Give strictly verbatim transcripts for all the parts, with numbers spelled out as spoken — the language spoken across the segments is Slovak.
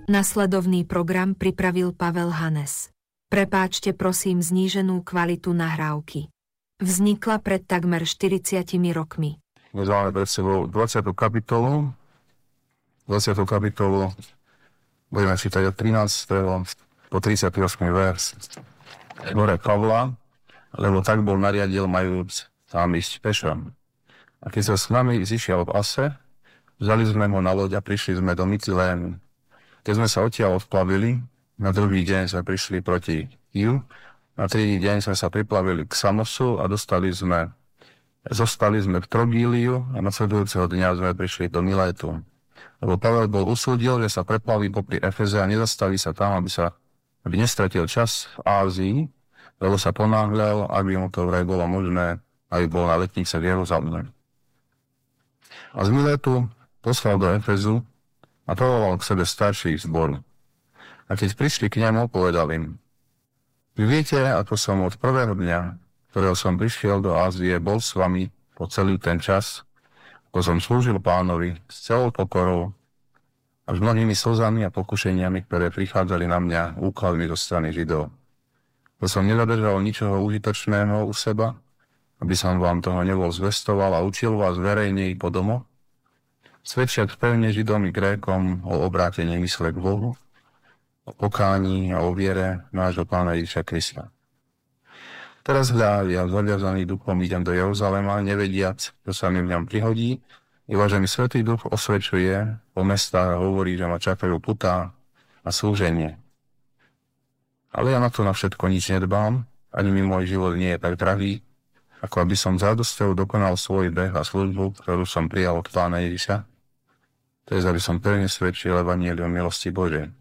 Nasledovný program pripravil Pavel Hanes. Prepáčte prosím zníženú kvalitu nahrávky. Vznikla pred takmer štyridsiatimi rokmi. My máme pred sebou dvadsiatu kapitolu. dvadsiatu kapitolu budeme čítať od trinásteho po tridsiaty ôsmy verš. Gore Pavla, lebo tak bol nariadil majúc sám ísť pešom. A keď sa s nami zišiel v Ase, vzali sme ho na loď a prišli sme do Mytilénu. Keď sme sa odtiaľ odplavili, na druhý deň sme prišli proti Iu, na tretí deň sme sa priplavili k Samosu a dostali sme, zostali sme v Trogíliu a nasledujúceho dňa sme prišli do Milétu. Lebo Pavel bol usúdil, že sa preplaví popri Efeze a nezastaví sa tam, aby sa aby nestratil čas v Ázii, lebo sa ponáhľal, aby mu to vraj bolo možné, aby bol na letnice v Jeruzaleme. A z Milétu poslal do Efezu a povolal k sebe starších zboru. A keď prišli k nemu, povedal im: Vy viete, ako som od prvého dňa, ktorého som prišiel do Ázie, bol s vami po celý ten čas, ako som slúžil Pánovi s celou pokorou a s mnohými slzami a pokušeniami, ktoré prichádzali na mňa úkladmi zo strany Židov. To som nezadržal ničoho užitočného u seba, aby som vám toho nebol zvestoval a učil vás verejne i po domu, svedčiať pevne Židom i Grékom o obrátení mysle k Bohu, o pokání a o viere nášho Pána Ježiša Krista. Teraz hľa, ja zaviazaný duchom idem do Jeruzalema, nevediac, čo sa mi v ňom prihodí, iba že mi Svätý Duch osvedčuje po mestách a hovorí, že ma čakajú putá a slúženie. Ale ja na to na všetko nič nedbám, ani mi môj život nie je tak drahý, ako aby som s radosťou dokonal svoj beh a službu, ktorú som prijal od Pána Ježiša. To je, aby som pevne svedčil evanjelium milosti Božej.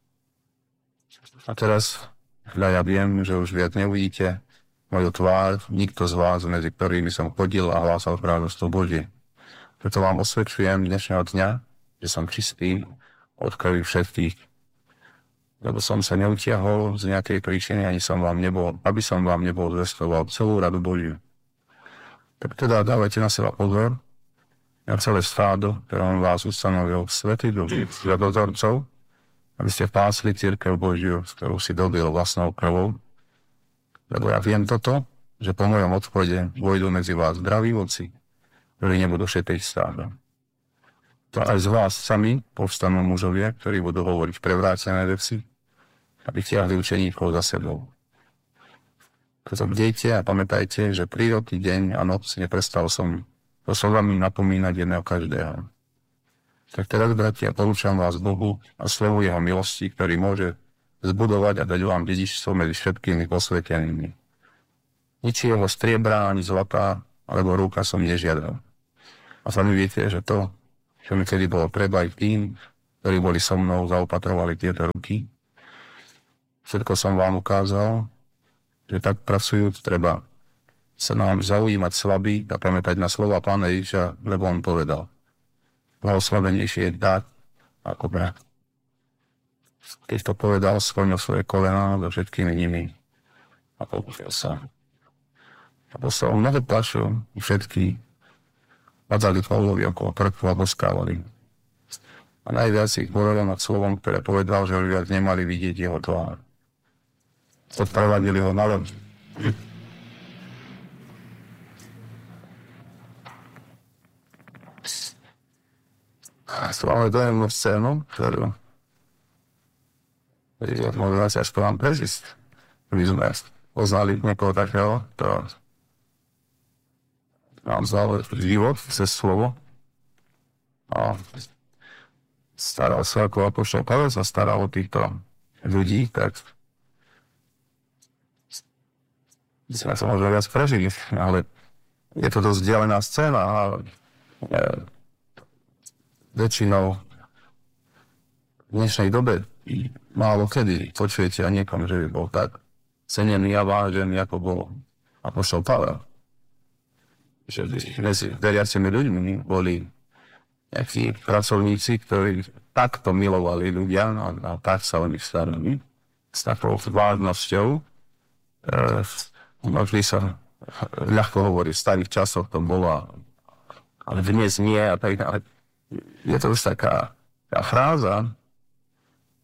A teraz, hľa, ja viem, že už viac neuvidíte moju tvár, nikto z vás, medzi ktorými som chodil a hlásal kráľovstvo Božie. Preto vám osvedčujem dnešného dňa, že som čistý od krvi všetkých. Lebo som sa neutiahol z nejakej príčiny, ani som vám nebol, aby som vám nebol zvestoval celú radu Božiu. Tak teda dávajte na seba pozor, na celé stádo, ktorom vás ustanovil Svätý Duch za dozorcov, aby ste pásli cirkev Božiu, ktorú si dobil vlastnou krvou. Lebo ja viem toto, že po mojom odchode vojdu medzi vás zdraví voci, ktorí nebudú šetriť stádo. To aj z vás sami povstanú mužovia, ktorí budú hovoriť prevrácené veci, aby tiahli učeníkov za sebou. Preto bdejte a pamätajte, že prírodný deň a noc neprestal som to slovami napomínať jedného každého. Tak teraz, bratia, porúčam vás Bohu a slovu jeho milosti, ktorý môže zbudovať a dať vám dedičstvo medzi všetkými posvetenými. Ničieho striebra ani zlata alebo rúka som nežiadal. A sami viete, že to, čo mi kedy bolo treba aj tým, ktorí boli so mnou, zaopatrovali tieto ruky, všetko som vám ukázal, že tak pracujúc treba sa nám zaujímať slabý a pamätať na slova Pána Ježiša, lebo on povedal: blahoslavenejšie je dať ako brať. Keď to povedal, sklonil svoje kolená so všetkými nimi a pokusil sa. A poslal mnohé plašov, všetky padali Pavlovi okolo krku a boskávali. A najviac ich bolelo nad slovom, ktoré povedal, že ľudia nemali vidieť jeho tvár. Odprevadili ho na loď. A tu máme dojemnú scénu, ktorú možno sa ťažko vám prežísť. My sme poznali niekoho takého, to nám vzal život cez slovo a staral sa, ako apoštol Pavel sa staral o týchto ľudí, tak sme sa možno viac prežili, ale je to dosť vzdialená scéna a e, väčšinou v dnešnej dobe málo kedy počujete o niekom, že by bol tak cenený a vážený, ako bol apoštol Pavel. Že medzi veriacimi ľuďmi boli nejakí pracovníci, ktorí takto milovali ľudia a, a tak sa o nich starali, s takou vážnosťou. E, Možli sa ľahko hovoriť, v starých časoch to bolo, ale dnes nie a tak ďalej. Je to už taká, taká fráza,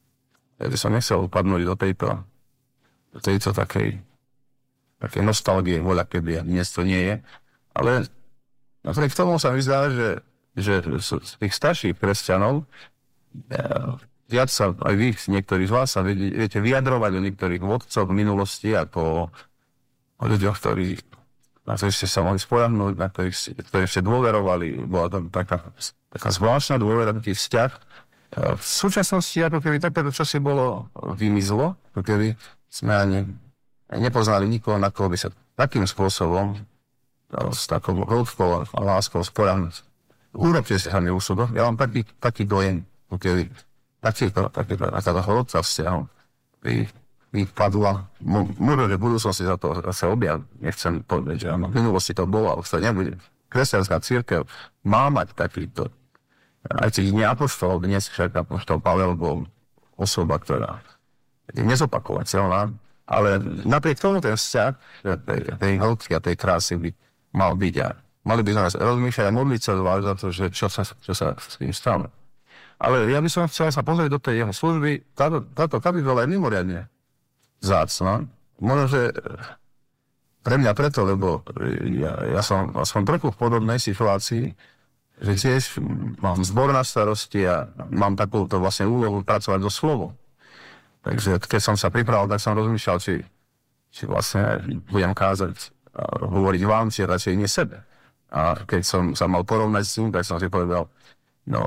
ja by som nechcel upadnúť do tejto, do tejto takej, takej nostalgie, voľa keby, dnes to nie je. Ale napriek tomu sa mi zdá, že, že z tých starších kresťanov viac sa, aj vy, niektorí z vás sa viete vyjadrovať o niektorých vodcov v minulosti, ako o ľuďoch, ktorí na ktorých ste sa mohli spoľahnúť, na ktorých ste, ktorí ste dôverovali. Bola tam taká, taká zvláštna dôvera, taký vzťah. V súčasnosti, ako keby takéto čosi bolo vymizlo, ako keby sme ani nepoznali nikoho, na koho by sa takým spôsobom, s takou hĺbkou a láskou spoľahnúť. Urobte si hlavne úsudok. Ja mám taký, taký dojem, ako keby takýto, takýto, takáto hĺbka vzťahom by vypadla. Možno, že v budúcnosti za to zase objav. Nechcem povedať, že áno, v minulosti to bolo, ale to nebude. Kresťanská cirkev má mať takýto. Aj tých neapoštolov dnes, však apoštol Pavel bol osoba, ktorá je nezopakovateľná, ale napriek tomu ten vzťah tej, tej hĺbky a tej krásy by mal byť. A mali by sme rozmýšľať a modliť sa za to, že čo sa, čo sa s tým stane. Ale ja by som chcel sa pozrieť do tej jeho služby. Táto, táto kapitola je mimoriadne vzácna. Možno, že pre mňa preto, lebo ja, ja som aspoň trochu v podobnej situácii, že tiež mám zbor na starosti a mám takúto vlastne úlohu pracovať so slovom. Takže keď som sa pripravil, tak som rozmýšľal, či, či vlastne budem kázať a hovoriť vám, či radšej nie sebe. A keď som sa mal porovnať s tým, tak som si povedal, no,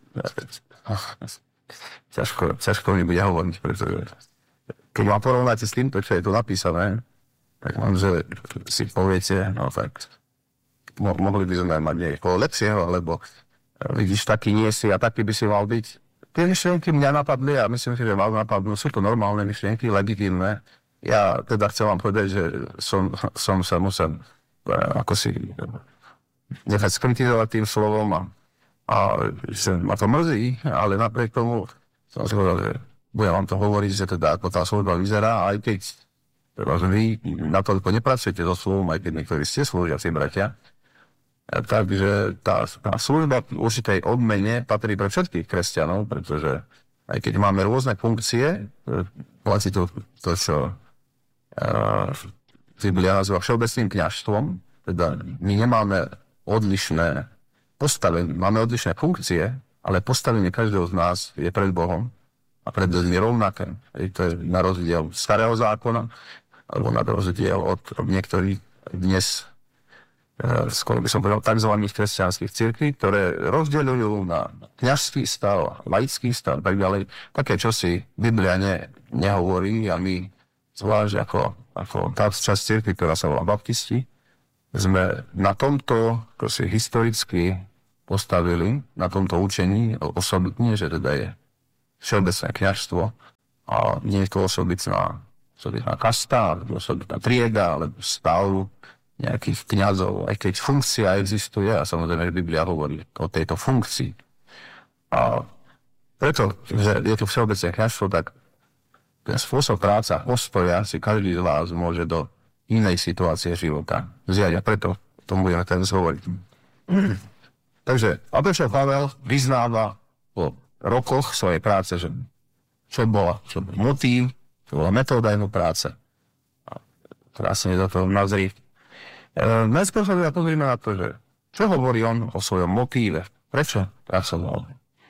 ťažko, ťažko mi bude hovoriť, pretože keď ma porovnáte s týmto, čo je tu napísané, tak mám, že si poviete, no tak, mo- mohli by sme mať niekoho lepšieho, alebo vidíš, taký nie si a taký by si mal byť. Tie myšlienky mňa napadli a myslím si, že mal napadnú. Sú to normálne myšlienky, legitímne. Ja teda chcem vám povedať, že som, som sa musel ako si nechať skritizovať tým slovom a, a že ma to mrzí, ale napriek tomu som si povedal, že budem vám to hovoriť, že teda ako tá služba vyzerá, aj keď vy natoľko nepracujete so slovom, aj keď niektorí ste slúžiaci bratia. Takže tá, tá služba v určitej odmene patrí pre všetkých kresťanov, pretože aj keď máme rôzne funkcie, platí to, to čo uh, Biblia nazýva všeobecným kňažstvom, teda my nemáme odlišné postavenie, máme odlišné funkcie, ale postavenie každého z nás je pred Bohom a pred ľuďmi rovnaké. To je na rozdiel starého zákona, alebo na rozdiel od, od niektorých dnes, e, skoro by som povedal, takzvaných kresťanských cirkví, ktoré rozdeľujú na kňažský stav, laický stav, tak ďalej. Také čosi Biblia ne, nehovorí a my, zvlášť ako, ako tá časť cirkví, ktorá sa volá baptisti, sme na tomto si historicky postavili, na tomto učení osobitne, že teda je všeobecné kňažstvo a nie je to osobitná, osobitná kasta, alebo osobitná trieda, alebo stav nejakých kňazov, aj keď funkcia existuje, a samozrejme, že Biblia hovorí o tejto funkcii. A preto, že je to všeobecné kňažstvo, tak ten spôsob práca, postoja si každý z vás môže do inej situácie života vziať a preto tomu budeme teraz hovoriť. Takže apoštol Pavel vyznáva po rokoch svojej práce, že čo bola, čo bol motív, čo bola metóda jeho práce. A krásne do toho nazrieť. E, Najskôr sa teda pozrieme na to, že čo hovorí on o svojom motíve, prečo pracoval. E,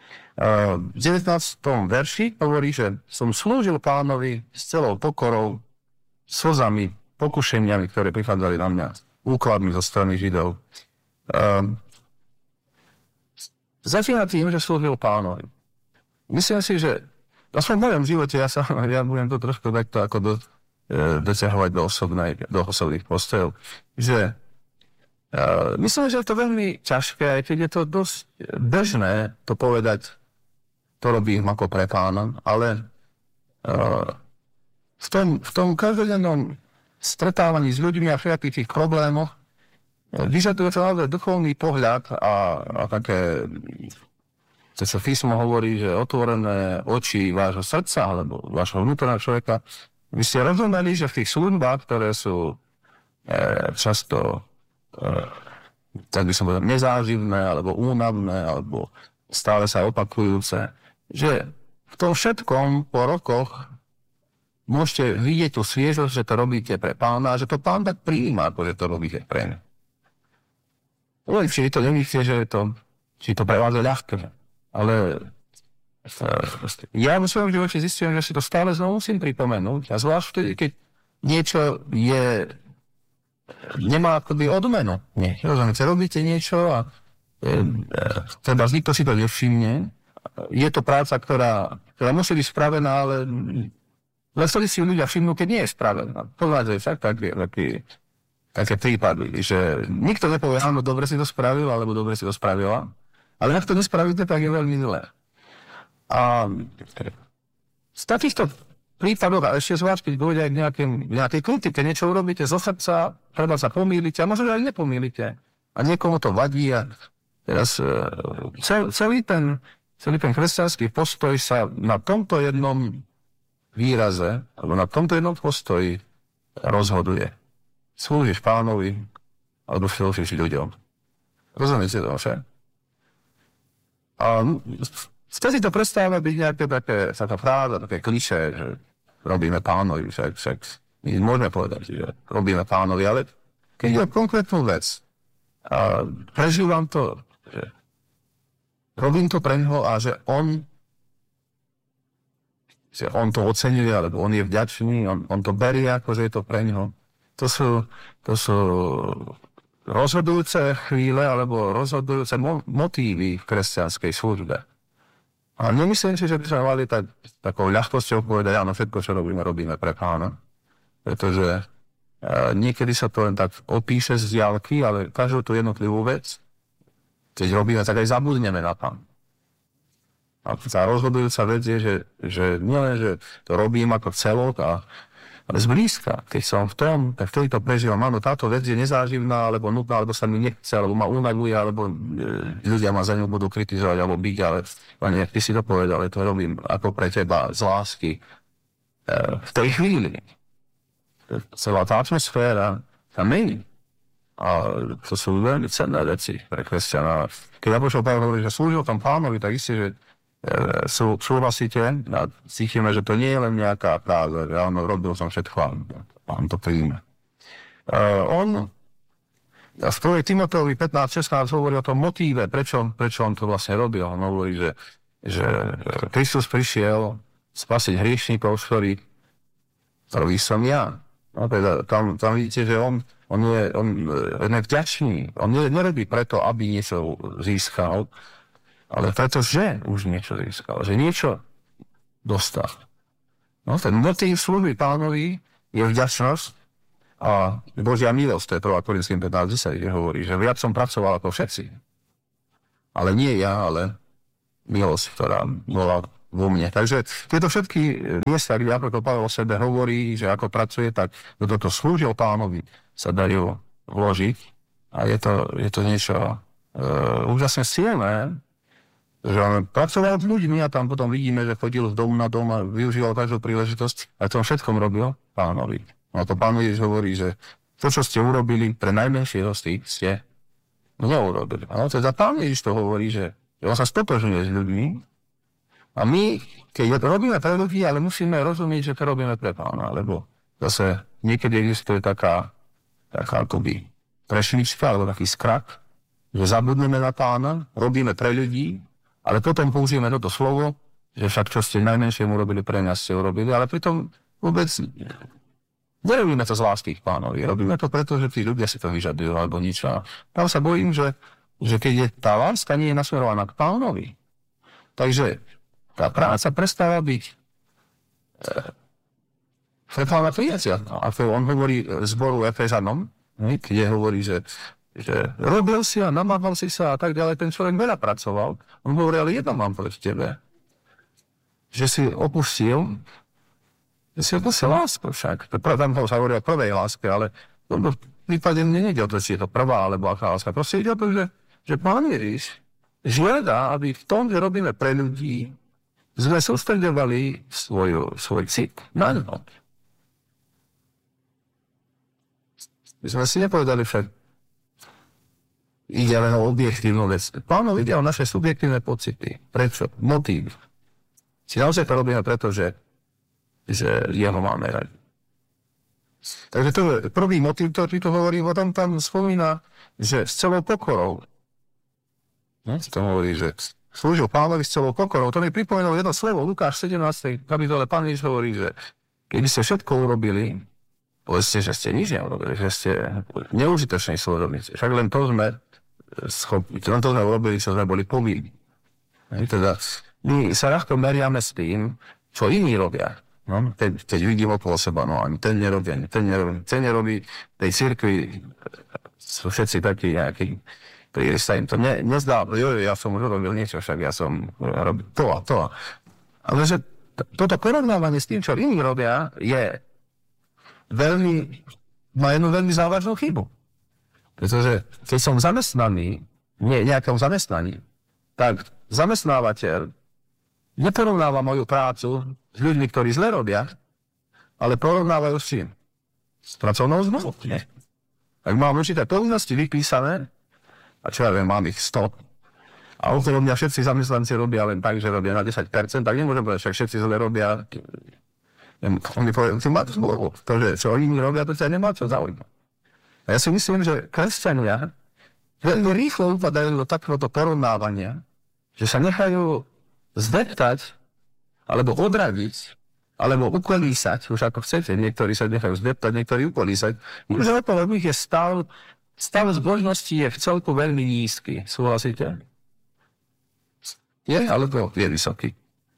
v devätnástom verši hovorí, že som slúžil Pánovi s celou pokorou, slzami, pokušeniami, ktoré prichádzali na mňa, úkladmi zo strany Židov. E, Začína tým, že slúžil Pánovi. Myslím si, že aspoň v mojom živote, ja, sa, ja budem to trošku takto ako do, e, doťahovať do, osobnej, do osobných postojov, že e, myslím, že je to veľmi ťažké, aj keď je to dosť bežné to povedať, to robím ako pre Pána, ale e, v tom, v tom každodennom stretávaní s ľuďmi a všetkých tých problémoch vyžaduje to naozaj duchovný pohľad a, a také, to čo písmo hovorí, že otvorené oči vášho srdca alebo vášho vnútorného človeka. Vy ste rozumeli, že v tých službách, ktoré sú e, často e, tak by som povedal nezáživné alebo únavné alebo stále sa opakujúce, že v v tom všetkom po rokoch môžete vidieť tú sviežosť, že to robíte pre pána a že to pán tak prijíma, ako že to robíte pre ne. Len či to nemyslíte, že je to, či to pre vás je ľahké. Ale ja vo svojom živote zistím, že si to stále znovu musím pripomenúť. A zvlášť vtedy, keď niečo je, nemá akoby odmenu. Nie, rozumiete, robíte niečo a e, teda nikto si to nevšimne. Je to práca, ktorá, ktorá musí byť spravená, ale len vtedy si ľudia všimnú, keď nie je spravená. Poznáte však také, také, také prípady, že nikto nepovie, áno, dobre si to spravil, alebo dobre si to spravila. Ale ak to nespravíte, tak je veľmi zlé. A z takýchto prípadov, a ešte zvlášť, keď dôjde aj k nejakej kritike, niečo urobíte zo srdca, treba sa pomýlite, a možno aj nepomýlite. A niekomu to vadí a teraz cel, celý ten Celý ten kresťanský postoj sa na tomto jednom výraze, alebo na tomto jednom postoji rozhoduje. Slúžiš pánovi, alebo slúžiš ľuďom. Rozumiete to, že? A vtedy to prestáva byť nejaké také, taká fráza, také klišé, že robíme pánovi, však, však my môžeme povedať, že robíme pánovi, ale keď je konkrétnu vec a prežívam to, že robím to pre ňoho a že on, že on to oceňuje, alebo on je vďačný, on, on to berie ako, že je to pre ňoho. To sú, to sú rozhodujúce chvíle, alebo rozhodujúce mo- motívy v kresťanskej službe. A nemyslím si, že by sme mali tak, takou ľahkosťou povedať, áno, všetko, čo robíme, robíme pre pána. Pretože e, niekedy sa to len tak opíše z diaľky, ale každú tú jednotlivú vec, keď robíme, tak aj zabudneme na pán. A tá rozhodujúca vec je, že, že nielen, že to robím ako celok, a, ale zblízka. Keď som v tom, tak vtedy to prežívam. Áno, táto vec je nezáživná, alebo nutná, alebo sa mi nechce, alebo ma unavuje, alebo e, ľudia ma za ňu budú kritizovať, alebo byť, ale pane, ty si to povedal, to robím ako pre teba z lásky. E, v tej chvíli celá tá atmosféra sa mení. A to sú veľmi cenné veci pre kresťana. Keď apoštol Pavel hovorí, že slúžil tam pánovi, tak isté, že e, sú, súhlasíte a cítime, že to nie je len nejaká práca, že áno, robil som všetko a pán to príjme. E, on v prvej Timoteovi pätnásť šestnásť hovorí o tom motíve, prečo, prečo on to vlastne robil. On hovorí, že, že Kristus prišiel spasiť hriešníkov, ktorý, ktorý som ja. No teda tam, tam vidíte, že on On je, on, on je vďačný. On je, nerobí preto, aby niečo získal, ale preto, že už niečo získal, že niečo dostal. No, ten motív služby pánovi je vďačnosť a Božia milosť, to je prvá Korinským pätnásť desať, kde hovorí, že viac som pracoval ako všetci. Ale nie ja, ale milosť, ktorá bola vo mne. Takže tieto všetky miesta, kde apoštol Pavel o sebe hovorí, že ako pracuje, tak kto toto slúžil pánovi, sa darilo vložiť. A je to, je to niečo uh, úžasne silné, že on pracoval s ľuďmi a tam potom vidíme, že chodil z domu na dom a využíval každú príležitosť a tom všetkom robil pánovi. No to pán Ježiš hovorí, že to, čo ste urobili pre najmenšieho z tých, ste neurobili. No teda pán Ježiš to hovorí, že, že on sa stotožňuje s ľuďmi a my, keď to robíme pre ľudí, ale musíme rozumieť, že to robíme pre pána, lebo zase niekedy existuje taká taká akoby prešlička, alebo taký skrak, že zabudneme na pána, robíme pre ľudí, ale potom použijeme toto slovo, že však čo ste najmenšiemu robili, pre nás ste urobili, ale pritom vôbec nerobíme to z lásky k pánovi, robíme to preto, že tí ľudia si to vyžadujú, alebo nič. A tam sa bojím, že, že keď je tá láska nie je nasmerovaná k pánovi, takže tá práca prestáva byť e, Fetálna prijacia. A on hovorí zboru Efezanom, kde hovorí, že, že robil si a namáhal si sa a tak ďalej, ten človek veľa pracoval. On hovorí, ale jedno mám proti tebe. Že si opustil, že si opustil lásku však. Tam sa hovorí o prvej láske, ale v tomto prípade mne nejde o to, či je to prvá alebo aká láska. Proste ide o to, že, že Pán Ježiš žiada, aby v tom, že robíme pre ľudí, sme sústredovali svoj, svoj cit na ňo. My sme si nepovedali však, ide len o objektívnu vec. Pánov ide o naše subjektívne pocity. Prečo? Motív. Či naozaj to robíme preto, že, že jeho máme radi. Takže to je prvý motiv, ktorý to hovorí, a tam, tam spomína, že s celou pokorou. No, to hovorí, že slúžil Pánovi s celou pokorou. To mi pripomenul jedno slovo, Lukáš sedemnástej kapitole, Pán Ježiš hovorí, že keby ste všetko urobili, povedzte, že ste nič neurobili, že ste neužitoční služobníci. Však len to sme schopní, len to sme urobili, čo sme boli povinní. Teda, my sa ľahko meriame s tým, čo iní robia. No, keď, keď vidím okolo seba, no ani ten nerobí, ani ten nerobí, ten nerobí, tej cirkvi sú všetci takí nejakí, príliš sa im to ne, nezdá, jo, ja som už urobil niečo, však ja som robil to a to. Ale že t- toto porovnávanie s tým, čo iní robia, je veľmi, má jednu veľmi závažnú chybu. Pretože keď som zamestnaný, nie nejakom zamestnaní, tak zamestnávateľ neporovnáva moju prácu s ľuďmi, ktorí zle robia, ale porovnávajú s čím? S pracovnou zmluvou. Nie. Ak mám určité povinnosti vypísané, a čo ja viem, mám ich sto, a okolo mňa všetci zamestnanci robia len tak, že robia na desať percent, tak nemôžem povedať, však všetci zle robia. Oni povedali, ty máš zmluvu. To, že čo oni robia, to ťa nemá čo zaujíma. A ja si myslím, že kresťania veľmi rýchlo upadajú do takéhoto porovnávania, že sa nechajú zdeptať, alebo odradiť, alebo ukolísať, už ako chcete, niektorí sa nechajú zdeptať, niektorí ukolísať. Už okolo nich je stav, stav zbožnosti je v celku veľmi nízky. Súhlasíte? Je, alebo je vysoký.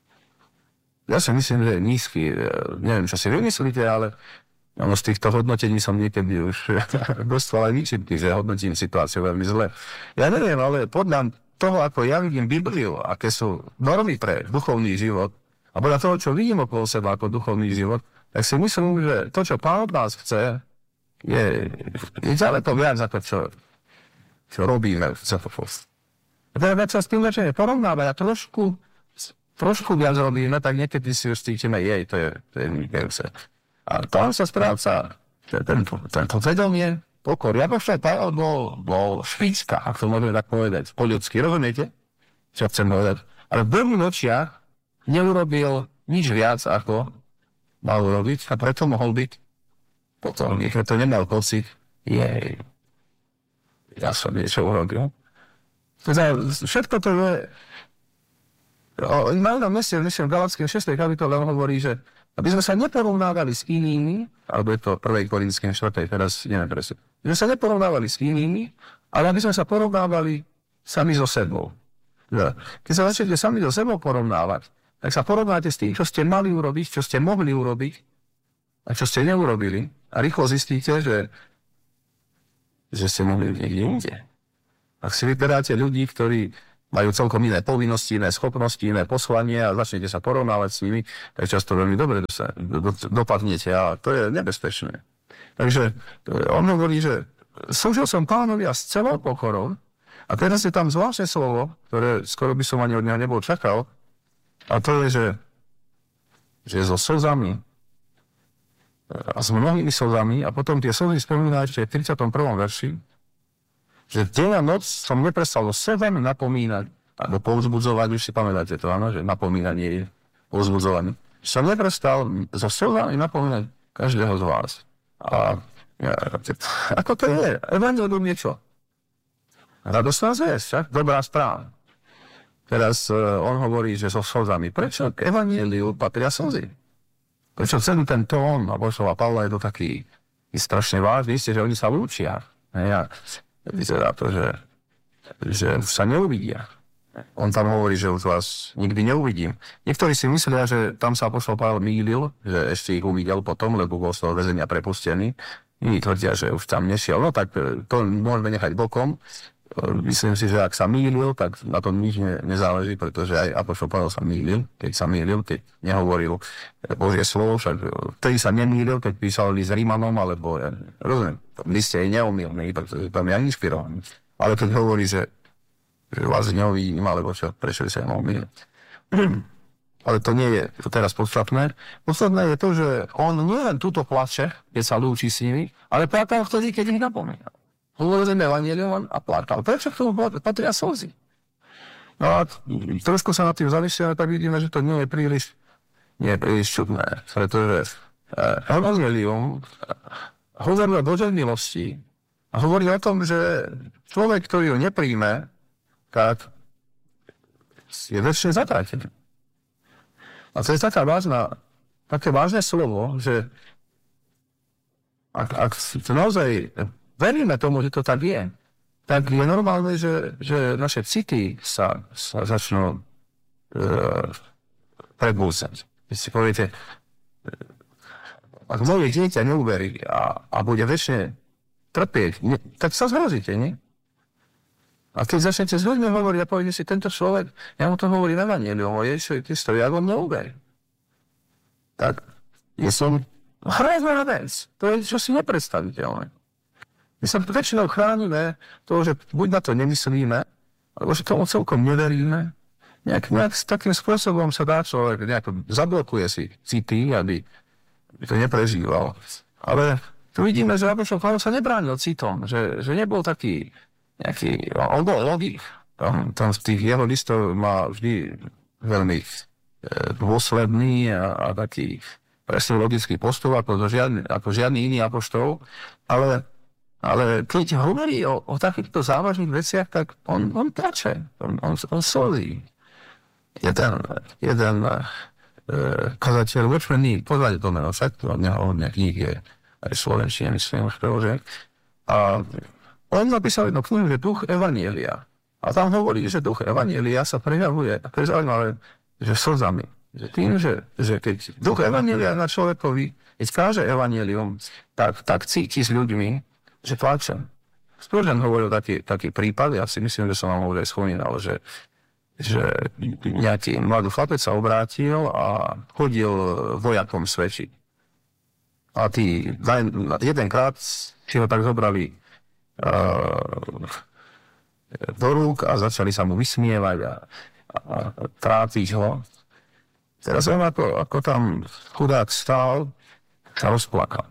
Ja si myslím, že je nízky. Neviem, čo si vymyslíte, ale no, z týchto hodnotení som niekedy už dostal aj výčitky, že hodnotím situáciu veľmi zle. Ja neviem, ale podľa toho, ako ja vidím Bibliu, aké sú normy pre duchovný život, a podľa toho, čo vidím okolo seba ako duchovný život, tak si myslím, že to, čo Pán od nás chce, je, je ďaleko viac ako čo, čo robíme v Cefofos. A teda veď sa s tým začne porovnávať a trošku, trošku viac robíme, tak niekedy si už cítime, jej, to je, to je vynikajúce. A tam sa spráca tento, tento vedomie, pokor. Ja pošle Pavel bol, bol špicka, ak to môžeme tak povedať, po ľudsky, rozumiete? Čo chcem povedať? Ale v prvých nočiach neurobil nič viac, ako mal urobiť, a preto mohol byť potom, keď to nemal pocit, jej, ja som niečo urobil. Teda všetko to je, o malom meste, myslím, v Galackém šiestej kapitole on hovorí, že aby sme sa neporovnávali s inými, alebo je to prvej Korinskej štvrtej, teraz neviem presne, aby sme sa neporovnávali s inými, ale aby sme sa porovnávali sami so sebou. Keď sa začnete sami so sebou porovnávať, tak sa porovnáte s tým, čo ste mali urobiť, čo ste mohli urobiť a čo ste neurobili, a rýchlo zistíte, že, že ste mohli niekde inde. Ak si vyberáte ľudí, ktorí majú celkom iné povinnosti, iné schopnosti, iné poslanie a začnete sa porovnávať s nimi, tak často veľmi dobre sa do, do, dopadnete a to je nebezpečné. Takže on hovorí, že slúžil som Pánovi a s celou pokorou, a teraz je tam zvláštne slovo, ktoré skoro by som ani od neho nebol čakal, a to je, že, že so slzami a s mnohými slzami, a potom tie slzy spomínajú ešte v tridsiatom prvom verši, že deň a noc som neprestal so slzami napomínať, alebo povzbudzovať, už si pamätáte to, áno, že napomínanie je povzbudzovanie. Som neprestal so slzami napomínať každého z vás. A ja, ako to je? Evangelium je čo? Radostná zväzť, však? Dobrá správa. Teraz uh, on hovorí, že so slzami. Prečo k evangeliu patria slzy? Prečo celý ten tón apoštola Pavla je to taký strašne vážny? Isté, že oni sa učia. Ja, vyzerá to, že, že sa neuvidia. On tam hovorí, že už vás nikdy neuvidím. Niektorí si myslia, že tam sa apoštol Pavel mýlil, že ešte ich uvidel potom, lebo bol z toho väzenia prepustený. Iní tvrdia, že už tam nešiel. No tak to môžeme nechať bokom. Myslím si, že ak sa mýlil, tak na tom nič ne, nezáleží, pretože aj apoštol Pavel sa mýlil, keď sa mýlil, keď nehovoril Božie slovo, však vtedy sa nemýlil, keď písal list Rímanom, alebo, ja rozumiem, list je neomylný, pretože tam je inšpirovaný. Ale keď hovorí, že, že vás neuvidím, alebo čo, prečo by sa nemohol Ale to nie je to teraz podstatné. Podstatné je to, že on nie len túto plače, keď sa lúči s nimi, ale plakal vtedy, keď ich napomínal. Hovoril evangelium a plakal. Prečo k tomu patria slzy? No a trošku sa na tým zamyslíme, tak vidíme, že to nie je príliš, nie je príliš čudné, pretože Evangelium hovorí o Božej milosti a hovorí o tom, že človek, ktorý ho nepríjme, tak je väčšine zatratený. A to je taká vážna, také vážne slovo, že ak, ak naozaj veríme tomu, že to tak je, tak je normálne, že, že naše city sa, sa začnú e, prebúzať. Keď si poviete, ak moje dieťa neuverí a, a bude väčšine trpieť, ne, tak sa zhrozíte, nie? A keď začnete s ľuďmi hovoriť a poviete si, tento človek, ja mu to hovorím evanjelium o Ježišovi Kristovi, ja ho neuverím. Tak je som hrozná vec. To je čo si nepredstaviteľné. My sa väčšinou chránime toho, že buď na to nemyslíme, alebo že tomu celkom neveríme. Nejak, nejak s takým spôsobom sa dá človek, nejako zablokuje si city, aby to neprežíval. Ale tu vidíme, že apoštol Pavol sa nebránil citom, že, že nebol taký nejaký, on bol logik. Tam, tam z tých jeho listov má vždy veľmi e, dôsledný a, a taký presne logický postup, ako, žiadny, ako žiadny iný apoštol. Ale, ale keď hovorí o, o takýchto závažných veciach, tak on, on plače, on, on, on slzí. Jeden, jeden e, kazateľ, Richard Neal, pozvať to meno, však od neho hodne kníh je aj slovenčine, myslím, už preložek. A on napísal jednu knihu, že duch evanjelia. A tam hovorí, že duch evanjelia sa prejavuje, to je zaujímavé, že slzami. Že tým, že, že keď duch evanjelia na človekovi, keď káže evanjelium, tak, tak cíti s ľuďmi, že plače. Spurgeon hovoril taký, taký prípad, ja si myslím, že som vám už aj spomínal, že, že nejaký mladý chlapec sa obrátil a chodil vojakom svedčiť. A tí jedenkrát si ho tak zobrali do rúk a začali sa mu vysmievať a, a, a trápiť ho. Teraz on ako, ako tam chudák stál, sa rozplakal.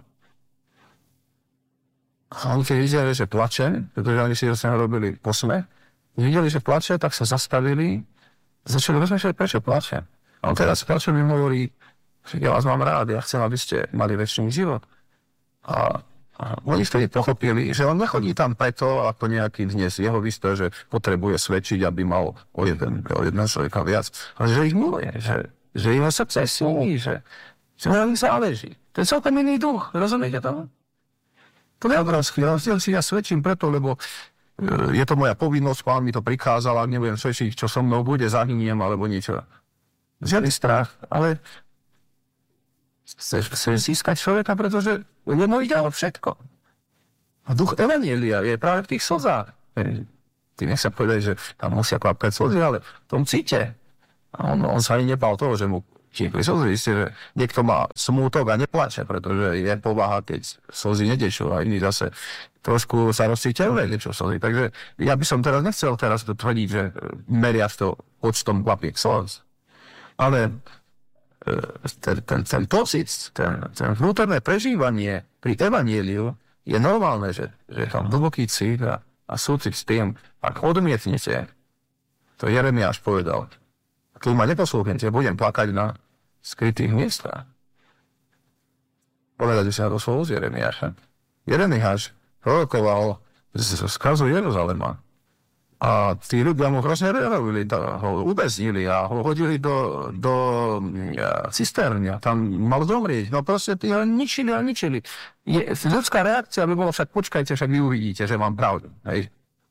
A oni keď videli, že plače, pretože oni si zase robili posmech, videli, že plače, tak sa zastavili a začali rozmýšľať, prečo plače. A on teraz plače mi hovorí, že ja vás mám rád, ja chcem, aby ste mali väčší život. A A oni vtedy pochopili, že on nechodí tam preto, ako nejaký dnes jeho výstoj, že potrebuje svedčiť, aby mal o jeden, o jeden človeka viac. Ale že ich miluje, že, že jeho srdce je silný, že, že mu záleží. To je celkom iný duch, rozumiete to? To je obrovský rozdiel, si ja svedčím preto, lebo je to moja povinnosť, pán mi to prikázal, a nebudem svedčiť, čo so mnou bude, zahyniem alebo niečo. Žiadny strach, ale chceš, chceš získať človeka, pretože jedno ide o všetko. A duch evanjelia je práve v tých slzách. Ty nech sa povedať, že tam musia kvapkať slzy, ale v tom cíte. A on, on sa ani nebal toho, že mu tiekli slzy. Isté, že niekto má smútok a neplače, pretože je povaha, keď slzy netečú, a iný zase trošku sa rozcítia, čo slzy. Takže ja by som teraz nechcel teraz to tvrdiť, že meria to počtom kvapiek slz. Ale ten, ten, ten pocit, ten, ten vnútorné prežívanie pri evanjeliu je normálne, že, že je tam hlboký cít a, a súcit s tým, ak odmietnete, to Jeremiáš povedal, keď ma neposlúchnete, budem plakať na skrytých miestach. Povedali si na to slovo z Jeremiáša. Jeremiáš prorokoval z skazu Jeruzalema. A tí ľudia mu hrozne reagovali, ho uväznili a ho hodili do, do ja, cisternia. Tam mal zomrieť. No proste tí ho ničili a ničili. Je, ľudská reakcia by bola však, počkajte, však vy uvidíte, že mám pravdu. Hej.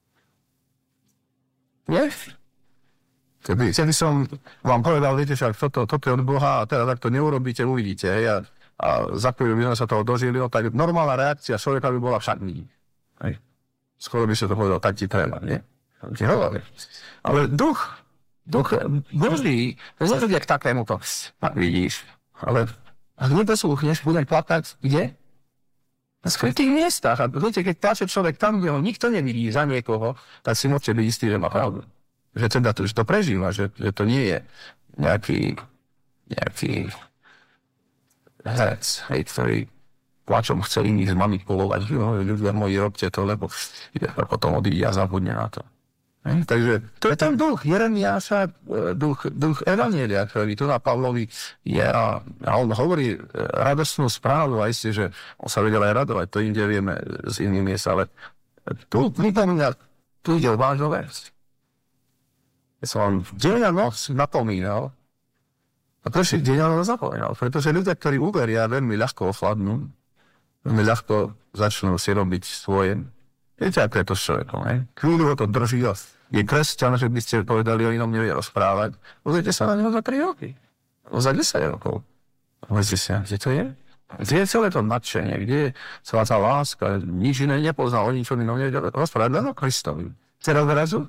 Nie? Keby, keby som vám povedal, viete, však toto, toto je od Boha a teraz tak to neurobíte, uvidíte. Hej. A, a za chvíľu by sme sa toho dožili, tak normálna reakcia človeka by bola však nie. Hej. Skoro by sa to povedal, tak ti treba, nie? Ale duch, duch Boží, zloží k takému to, tak vidíš. Ale ak neposlúchneš, budem plakať, kde? Na skrytých miestach. A viete, keď pláče človek tam, kde ho nikto nevidí za niekoho, tak si môžete byť istý, že má pravdu. Že teda to, že to prežíva, že, že to nie je nejaký, nejaký herec, hej, ktorý plačom chce iných zmanipulovať. Ľudia moji, robte to, lebo potom odíde a zabudne na to. Hej? Takže to je ten duch Jeremiáša, duch, duch Evanjelia, ktorý tu na Pavlovi je a, a on hovorí radostnú správu a isté, že on sa vedel aj radovať, to inde vieme z iných miest, ale tu pripomína, tu ide o vážnu vec. Ja som vám deň a noc napomínal a prečo deň a noc napomínal, pretože ľudia, ktorí uveria, veľmi ľahko ochladnú, veľmi ľahko začnú si robiť svoje. Viete, ako je to s človekom, hej? Chvíľu ho to drží a je kresťan, že by ste povedali, o inom nevie rozprávať. Pozrite sa na neho za tri roky. Za desať rokov. Pozrite sa, kde to je? Kde je celé to nadšenie? Kde je celá tá láska? Nič iné nepoznal, o ničom inom nevie rozprávať, len o Kristovi. Teraz zrazu?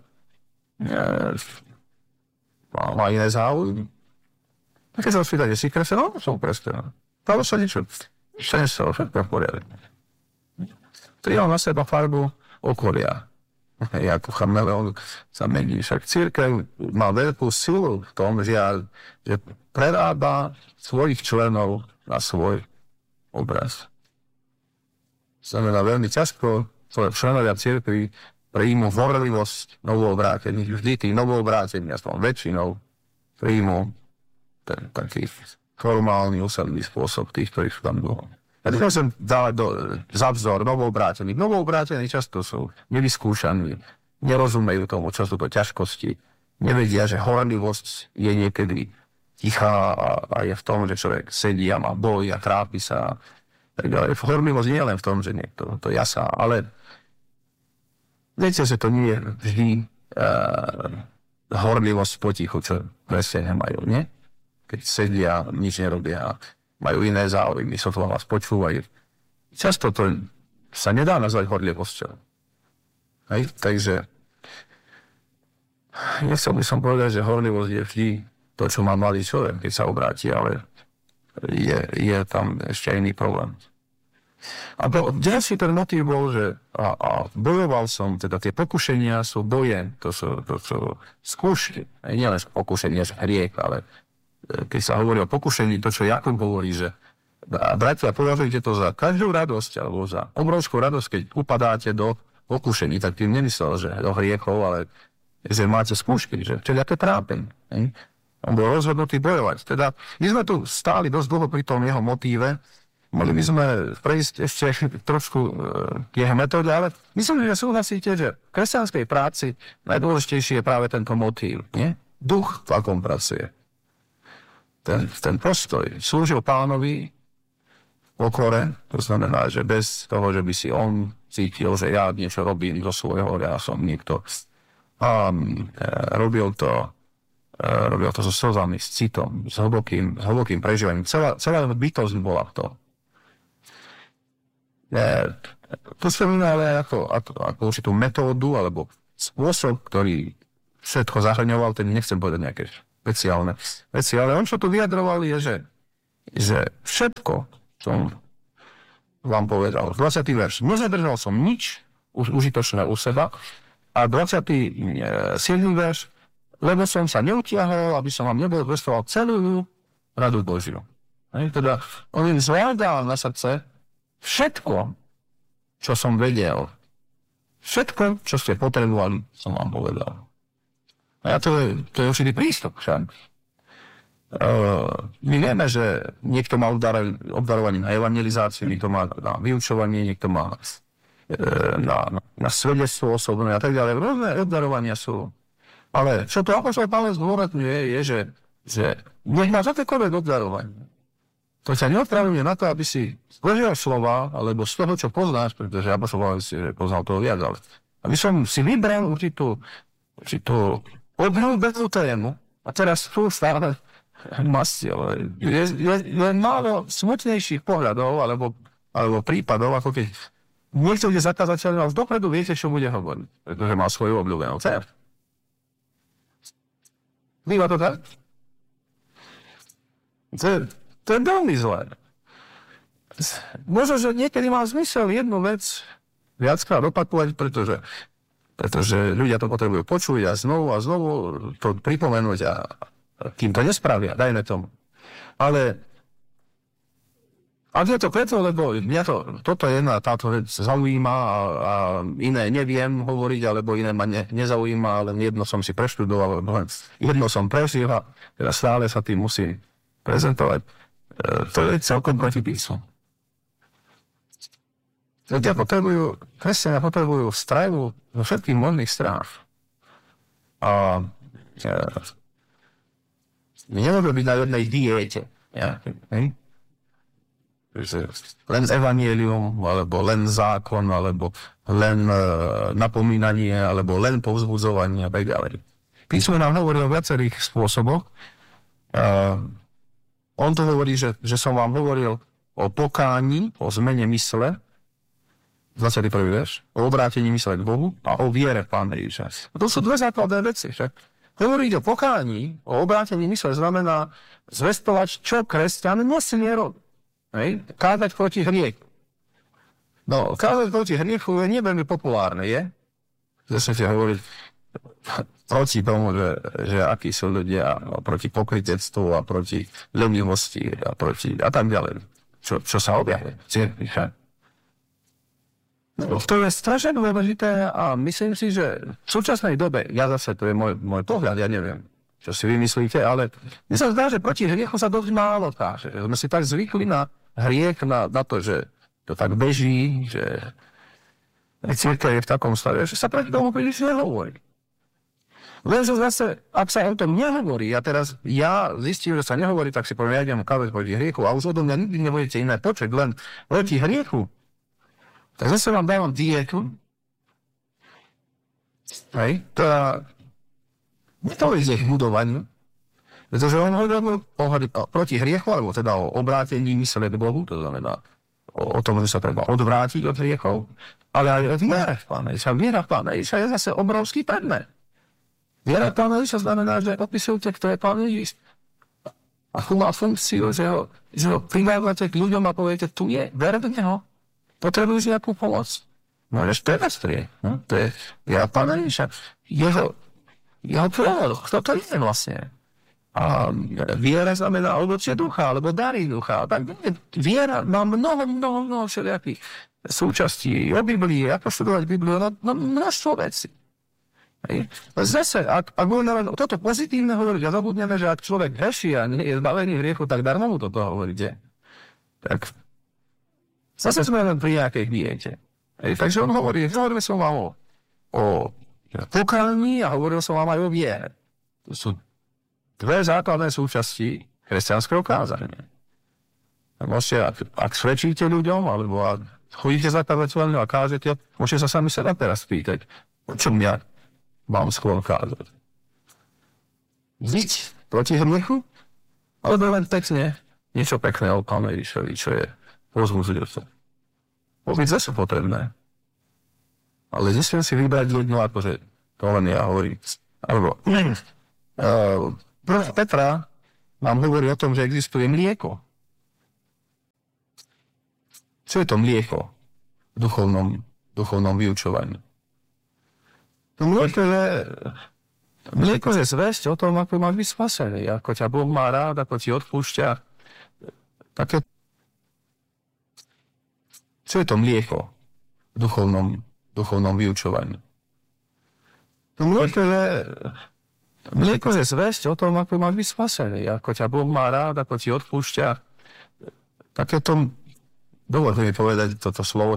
Má iné záujmy. A keď sa spýtate, si kresťan? No, som kresťan. Stalo sa niečo. Sa nestalo, všetko v poriadku. Prijal na seba farbu okolia. Ako chameleon sa mení. Však cirkev má veľkú silu v tom, že, že prerába svojich členov na svoj obraz. Znamená veľmi ťažko, členovia cirkvi príjmu horlivosť novoobrátených. Vždy tí novoobrátených, aspoň väčšinou, príjmu ten taký formálny, usadlý spôsob tých, ktorí sú tam dlho. Ja to chcem dávať do, za vzor novoobrátených. Novoobrátených často sú nevyskúšaní, nerozumejú tomu, čo sú to ťažkosti. Nevedia, že horlivosť je niekedy tichá a, a je v tom, že človek sedí a má boj a trápi sa. Tak, horlivosť nie je len v tom, že niekto to jasá, ale viete, že to nie je vždy uh, horlivosť potichu, čo presne nemajú, nie? Keď sedia, nič nerobia, majú iné záujmy, sa to vás počúvajú. Často to sa nedá nazvať horlivosťou. Hej? Takže nechcel by som povedať, že horlivosť je vždy to, čo má mladý človek, keď sa obráti, ale je, je tam ešte iný problém. A ďalší ten motív bol, že a, a bojoval som, teda tie pokušenia sú boje, to sú, to sú skúšky. Nie len pokušenie, že hriech, ale keď sa hovorí o pokušení, to, čo Jakub hovorí, že bratia, považujte to za každú radosť, alebo za obrovskú radosť, keď upadáte do pokušení, tak tým nemyslel, že do hriechov, ale že máte skúšky, že čo je aké trápenie. On bol rozhodnutý bojovať. Teda my sme tu stáli dosť dlho pri tom jeho motíve, mohli by sme prejsť ešte trošku k jeho metóde, ale myslím, že súhlasíte, že v kresťanskej práci najdôležitejší je práve tento motív, nie? Duch, v akom pracuje. Ten, ten postoj slúžil Pánovi v pokore, to znamená, že bez toho, že by si on cítil, že ja niečo robím do svojho, ja som niekto. A e, robil to, e, robil to so slzami, s citom, s hlbokým, s hlbokým prežívaním. Celá, celá bytosť bola v tom. E, to spomína ale ako, ako, ako určitú metódu, alebo spôsob, ktorý všetko zahrňoval, ten nechcem povedať nejaké špeciálne veci, ale on čo tu vyjadroval je, že, že všetko, som vám povedal, dvadsiaty verš, nezadržal som nič už, užitočné u seba a dvadsiaty siedmy verš, lebo som sa neutiahol, aby som vám nebol zvestoval celú radu Božiu. Hej, teda on im zvládal na srdce všetko, čo som vedel. Všetko, čo ste potrebovali, som vám povedal. A to je, to je určitý prístup však. Uh, my vieme, že niekto má obdarovanie na evangelizáciu, niekto má na vyučovanie, niekto má uh, na, na, na svedectvo osobné a tak ďalej. Rôzne obdarovania sú. Ale čo to apoštol Pavol zdôrazňuje, je, že, že nech máš akékoľvek obdarovanie. To ťa neodpravuje na to, aby si zložil slova, alebo z toho, čo poznáš, pretože apoštol Pavol si poznal toho viac, ale aby som si vybral určitú, určitú obľúbenú tému a teraz tu stále mastil. Je, je, je málo smutnejších pohľadov alebo, alebo prípadov, ako keď niekto bude zakázateľný, ale dopredu viete, čo bude hovoriť, pretože má svoju obľúbenú tému. Býva to tak? To je, to je veľmi zlé. Možno, že niekedy má zmysel jednu vec viackrát opakovať, pretože pretože ľudia to potrebujú počuť a znovu a znovu to pripomenúť a kým to nespravia, dajme tomu. Ale A je to preto, lebo mňa to, toto jedna táto vec zaujíma a, a iné neviem hovoriť, alebo iné ma ne, nezaujíma, ale jedno som si preštudoval, jedno som prežil a teda stále sa tým musím prezentovať. E, to je celkom proti písmu. Ľudia potrebujú, kresťania potrebujú stravu zo všetkých možných strán. A e, my nemôžeme byť na jednej diete. Ja, hej? Len evanjelium, alebo len zákon, alebo len e, napomínanie, alebo len povzbudzovanie a tak ďalej. Písmo nám hovorí o viacerých spôsoboch. E, on to hovorí, že, že som vám hovoril o pokání, o zmene mysle, dvadsiaty prvý verš, o obrátení mysle k Bohu a o viere v Pána Ježiša. To sú dve základné veci. Však. Hovoriť o pokání, o obrátení mysle znamená zvestovať, čo kresťan nesmie robiť. Hej? Kázať proti hriechu. No, kázať proti hriechu je nie veľmi populárne, je? Začnete hovoriť proti tomu, že, že akí sú ľudia proti pokrytectvu a proti ľubivosti a proti a tak ďalej. Čo, čo sa objavuje. No, to je strašne dôležité a myslím si, že v súčasnej dobe, ja zase, to je môj, môj pohľad, ja neviem, čo si vymyslíte, ale mne sa zdá, že proti hriechu sa dosť málo káže. Sme si tak zvykli na hriech, na, na to, že to tak beží, že cirkev je v takom stave, že sa proti tomu príliš nehovorí. Lenže zase, ak sa o tom nehovorí, a teraz ja zistím, že sa nehovorí, tak si poviem, ja idem kázať proti hriechu a už odo mňa nikdy nebudete iné počuť, len proti hriechu. Tak zase vám dávam dietu. Hej, to netovedzie k budovaniu, pretože on hovorí proti hriechu, alebo teda o obrátení mysle k Bohu, to znamená o, o tom, že sa treba odvrátiť od hriechov, ale aj viera v Pána Ježiša. Viera v Pána Ježiša je zase obrovský predmet. Viera v Pána Ježiša znamená, že opisujete, kto je Pán Ježiš. A tu má funkciu, že ho, že ho privávate k ľuďom a poviete, tu je, ver v neho, potrebuješ nejakú pomoc. No, že to je nastrie. No? To je viera v Pána Ježiša. Jeho, jeho prorok, kto to je vlastne? A viera znamená ovocie ducha, alebo dary ducha. Tak viera má mnoho, mnoho, mnoho všelijakých súčastí. O Biblii, ako študovať Bibliu, no, no množstvo vecí. Zase, ak, ak budeme toto pozitívne hovoriť a zabudneme, že ak človek hreší a nie je zbavený hriechu, tak darmo mu toto hovoríte. Tak zase sme len pri nejakej diete. Takže on hovorí, hovoril som vám o, o pokáni a hovoril som vám aj o viere. To sú dve základné súčasti kresťanského kázania. Môžete, ak, ak svedčíte ľuďom, alebo ak chodíte za kazateľom a kážete, môžete sa sami seba teraz spýtať, o čom ja mám skôr kázať. Žiť proti hriechu? Alebo len pekne, niečo pekné o Pánu Ježišovi, čo je pozbudzujúce. Obidve sú potrebné. Ale nesmiem si vybrať jedno, akože to len ja hovorím. Alebo uh, prvá Petra nám hovorí o tom, že existuje mlieko. Čo je to mlieko v duchovnom, duchovnom vyučovaní? To mlieko je, mlieko je zvesť o tom, ako máš byť spasený, ako ťa Boh má rád, ako ti odpúšťa. Také... Čo je to mlieko v duchovnom, duchovnom vyučovaní? To mlieko je, mlieko je zvesť o tom, ako máš byť spasený, ako ťa Boh má rád, ako ti odpúšťa. Takéto, dovoľte mi povedať toto slovo,